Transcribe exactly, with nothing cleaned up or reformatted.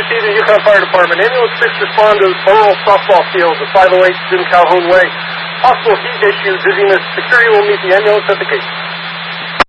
C, the Yukon Fire Department. Ambulance six respond to Burrell softball field, the five oh eight in Calhoun Way. Possible heat issue, dizziness. Security will meet the ambulance at the gate.